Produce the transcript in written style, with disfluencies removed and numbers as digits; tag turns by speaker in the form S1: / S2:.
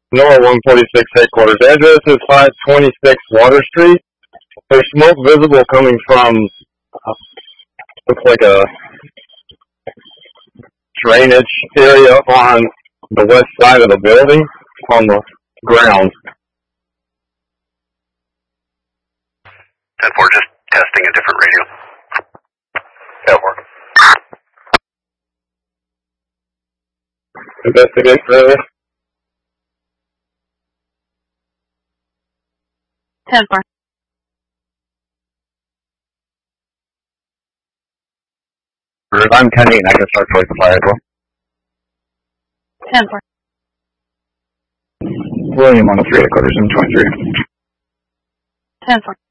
S1: NOAA 146 headquarters. Address is 526 Water Street. There's smoke visible coming from, looks like a drainage area on the west side of the building, on the ground.
S2: 10-4, just testing a different radio. 10-4.
S1: Investigate further.
S3: 10-4.
S2: I'm 10-8 and I can start towards the fire as well.
S3: 10-4.
S2: William on the 3 headquarters in 23.
S3: 10-4.